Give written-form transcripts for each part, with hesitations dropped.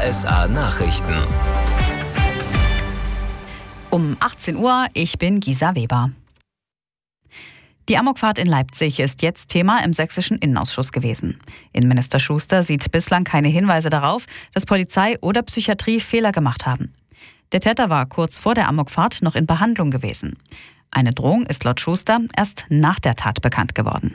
RSA Nachrichten. Um 18 Uhr, ich bin Gisa Weber. Die Amokfahrt in Leipzig ist jetzt Thema im sächsischen Innenausschuss gewesen. Innenminister Schuster sieht bislang keine Hinweise darauf, dass Polizei oder Psychiatrie Fehler gemacht haben. Der Täter war kurz vor der Amokfahrt noch in Behandlung gewesen. Eine Drohung ist laut Schuster erst nach der Tat bekannt geworden.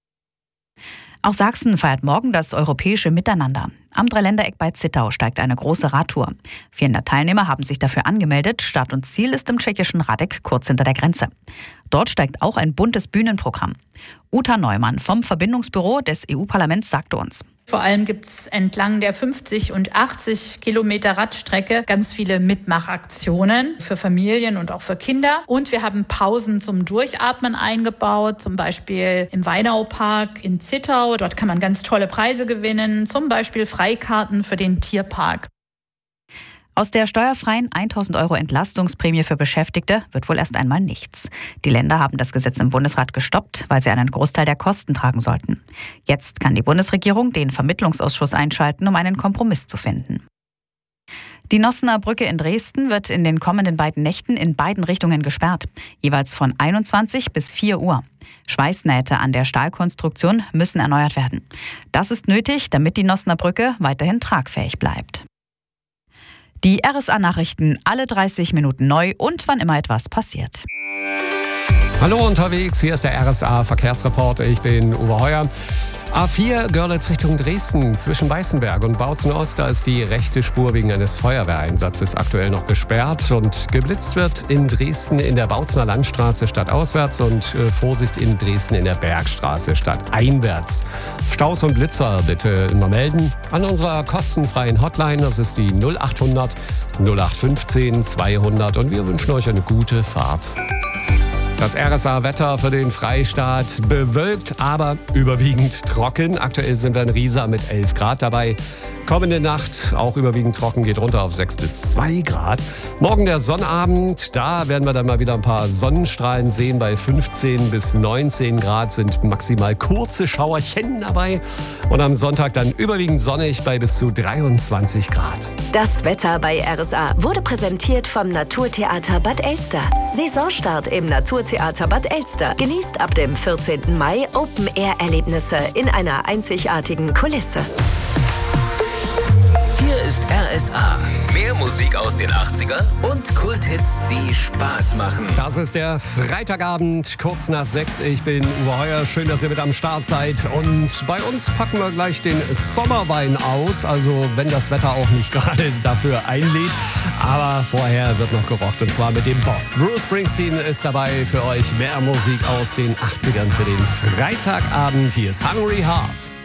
Auch Sachsen feiert morgen das europäische Miteinander. Am Dreiländereck bei Zittau steigt eine große Radtour. 400 Teilnehmer haben sich dafür angemeldet. Start und Ziel ist im tschechischen Radek, kurz hinter der Grenze. Dort steigt auch ein buntes Bühnenprogramm. Uta Neumann vom Verbindungsbüro des EU-Parlaments sagte uns: Vor allem gibt es entlang der 50 und 80 Kilometer Radstrecke ganz viele Mitmachaktionen für Familien und auch für Kinder. Und wir haben Pausen zum Durchatmen eingebaut, zum Beispiel im Weinaupark in Zittau. Dort kann man ganz tolle Preise gewinnen, zum Beispiel Freikarten für den Tierpark. Aus der steuerfreien 1.000 € Entlastungsprämie für Beschäftigte wird wohl erst einmal nichts. Die Länder haben das Gesetz im Bundesrat gestoppt, weil sie einen Großteil der Kosten tragen sollten. Jetzt kann die Bundesregierung den Vermittlungsausschuss einschalten, um einen Kompromiss zu finden. Die Nossener Brücke in Dresden wird in den kommenden beiden Nächten in beiden Richtungen gesperrt, jeweils von 21 bis 4 Uhr. Schweißnähte an der Stahlkonstruktion müssen erneuert werden. Das ist nötig, damit die Nossener Brücke weiterhin tragfähig bleibt. Die RSA-Nachrichten alle 30 Minuten neu und wann immer etwas passiert. Hallo unterwegs, hier ist der RSA-Verkehrsreport. Ich bin Uwe Heuer. A4 Görlitz Richtung Dresden zwischen Weißenberg und Bautzen-Ost. Da ist die rechte Spur wegen eines Feuerwehreinsatzes aktuell noch gesperrt. Und geblitzt wird in Dresden in der Bautzener Landstraße stadtauswärts und Vorsicht in Dresden in der Bergstraße stadteinwärts. Staus und Blitzer bitte immer melden an unserer kostenfreien Hotline. Das ist die 0800 0815 200 und wir wünschen euch eine gute Fahrt. Das RSA-Wetter für den Freistaat: bewölkt, aber überwiegend trocken. Aktuell sind wir in Riesa mit 11 Grad dabei. Kommende Nacht auch überwiegend trocken, geht runter auf 6 bis 2 Grad. Morgen der Sonnabend, da werden wir dann mal wieder ein paar Sonnenstrahlen sehen. Bei 15 bis 19 Grad sind maximal kurze Schauerchen dabei. Und am Sonntag dann überwiegend sonnig bei bis zu 23 Grad. Das Wetter bei RSA wurde präsentiert vom Naturtheater Bad Elster. Saisonstart im Naturtheater Bad Elster. Genießt ab dem 14. Mai Open-Air-Erlebnisse in einer einzigartigen Kulisse. Hier ist RSA. Mehr Musik aus den 80ern und Kulthits, die Spaß machen. Das ist der Freitagabend, kurz nach 6. Ich bin Uwe Heuer. Schön, dass ihr mit am Start seid. Und bei uns packen wir gleich den Sommerwein aus. Also wenn das Wetter auch nicht gerade dafür einlädt. Aber vorher wird noch gerockt. Und zwar mit dem Boss. Bruce Springsteen ist dabei für euch. Mehr Musik aus den 80ern für den Freitagabend. Hier ist Hungry Heart.